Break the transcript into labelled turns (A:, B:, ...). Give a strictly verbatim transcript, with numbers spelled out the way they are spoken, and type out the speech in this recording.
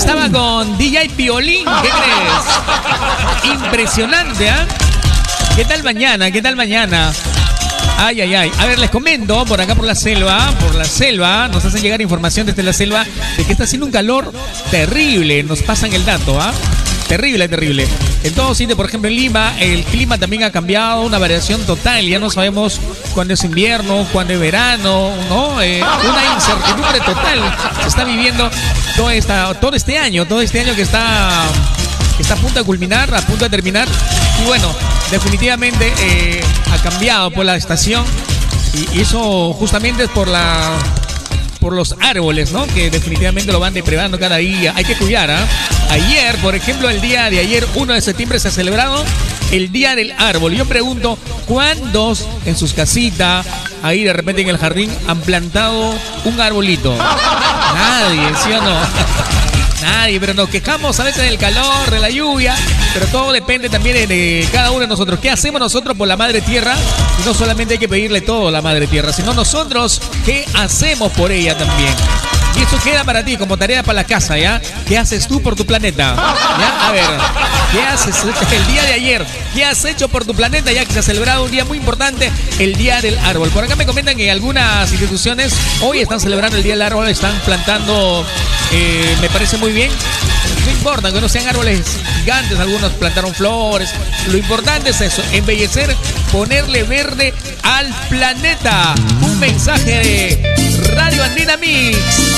A: estaba con D J Piolín, ¿qué crees? Impresionante, ¿ah? ¿eh? ¿Qué tal mañana? ¿Qué tal mañana? Ay, ay, ay. A ver, les comento, por acá por la selva, por la selva, nos hacen llegar información desde la selva de que está haciendo un calor terrible. Nos pasan el dato, ¿ah? ¿eh? Terrible, terrible. En todo sitio, por ejemplo en Lima, el clima también ha cambiado, una variación total. Ya no sabemos cuándo es invierno, cuándo es verano, ¿no? Eh, una incertidumbre total se está viviendo todo, esta, todo este año, todo este año que está, que está a punto de culminar, a punto de terminar. Y bueno, definitivamente eh, ha cambiado por la estación y, y eso justamente es por la... por los árboles, ¿no? Que definitivamente lo van depredando cada día. Hay que cuidar, ¿ah? ¿eh? Ayer, por ejemplo, el día de ayer, uno de septiembre, se ha celebrado el Día del Árbol. Yo pregunto, ¿cuántos en sus casitas, ahí de repente en el jardín, han plantado un arbolito? Nadie, ¿sí o no? Nadie, pero nos quejamos a veces del calor, de la lluvia, pero todo depende también de, de cada uno de nosotros. ¿Qué hacemos nosotros por la Madre Tierra? Y no solamente hay que pedirle todo a la Madre Tierra, sino nosotros, ¿qué hacemos por ella también? Y eso queda para ti como tarea para la casa, ¿ya? ¿Qué haces tú por tu planeta? ¿Ya? A ver, ¿qué haces el día de ayer? ¿Qué has hecho por tu planeta? Ya que se ha celebrado un día muy importante, el Día del Árbol. Por acá me comentan que algunas instituciones hoy están celebrando el Día del Árbol, están plantando, eh, me parece muy bien. No importa que no sean árboles gigantes, algunos plantaron flores. Lo importante es eso, embellecer, ponerle verde al planeta. Un mensaje de Radio Andina Mix.